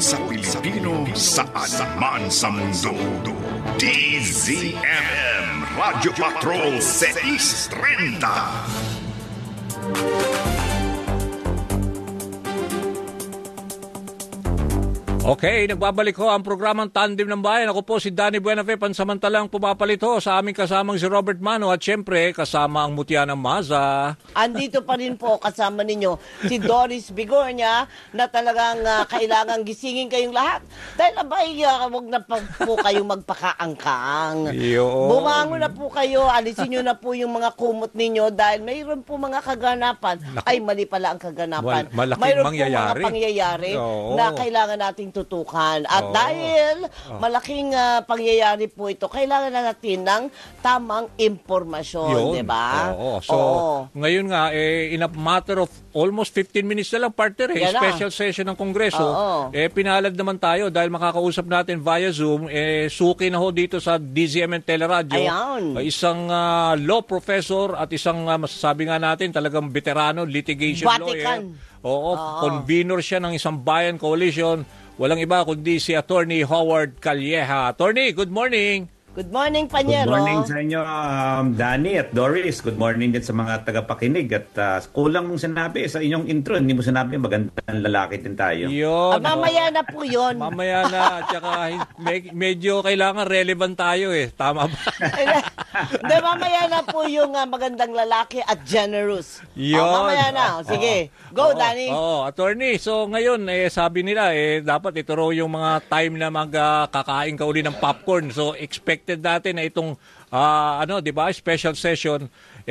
sa Pilipino saan man sa mundo. DZMM Radio Patrol 630. Okay, nagbabalik ho ang programang Tandem ng Bayan. Ako po si Danny Buenafe, pansamantalang pumapalit ho sa aming kasamang si Robert Mano at syempre kasama ang mutya ng Maza. Andito pa rin po kasama ninyo si Doris Bigornia na talagang kailangan gisingin kayong lahat. Dahil abay, wag na po kayong magpakaangkang. Bumangon na po kayo, alisin nyo na po yung mga kumot ninyo dahil mayroon po mga kaganapan. Ay, mali pala ang kaganapan. Malaking mangyayari. Mayroon po mga pangyayari na kailangan nating tutukan. At dahil malaking pangyayari po ito, kailangan na natin ng tamang impormasyon, di ba? So, ngayon nga, in a matter of almost 15 minutes na lang, partner, special session ng Kongreso, pinalad naman tayo dahil makakausap natin via Zoom, suki na ho dito sa DZMM Teleradio. Isang law professor at isang, masasabi nga natin, talagang veterano, litigation Vatican. lawyer. Convener siya ng isang Bayan Coalition. Walang iba kundi si Attorney Howard Calleja. Attorney, good morning. Good morning, Panyero. Good morning sa inyo, Danny at Doris. Good morning din sa mga tagapakinig. At kulang mong sinabi sa inyong intro. Hindi mo sinabi magandang lalaki din tayo. Yun. Mamaya na po yun. Mamaya na. Tsaka medyo kailangan relevant tayo eh. Tama ba? Hindi, mamaya na po yung magandang lalaki at generous. Yun. Mamaya na. Sige. Go, Danny. Attorney. So ngayon, sabi nila, dapat ito raw yung mga time na magkakain ka uli ng popcorn. So expected natin na itong di ba, special session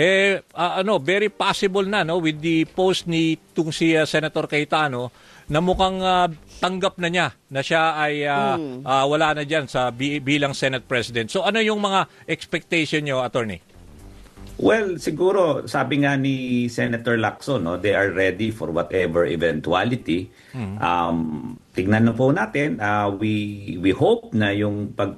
very possible na with the post ni si Senator Cayetano na mukhang tanggap na niya na siya ay wala na diyan sa bilang Senate President. So ano yung mga expectation niyo, Attorney? Well, siguro sabi nga ni Senator Lacson, they are ready for whatever eventuality. Tignan na po natin, we hope na yung